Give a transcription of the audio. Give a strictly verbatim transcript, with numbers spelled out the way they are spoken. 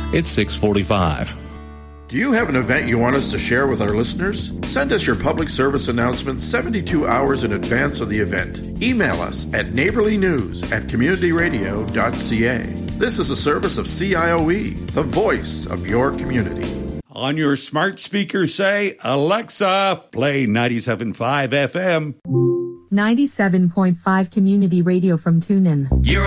it's six forty-five. Do you have an event you want us to share with our listeners? Send us your public service announcement seventy-two hours in advance of the event. Email us at neighborlynews at community radio dot c a. This is a service of C I O E, the voice of your community. On your smart speaker, say, Alexa, play ninety-seven point five F M. ninety-seven point five Community Radio from TuneIn. You're